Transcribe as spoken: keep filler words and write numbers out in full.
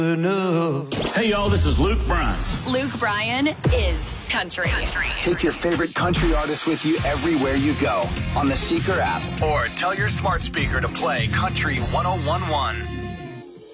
Hey, y'all, this is Luke Bryan. Luke Bryan is country. country. Take your favorite country artist with you everywhere you go on the Seeker app, or tell your smart speaker to play Country one oh one one.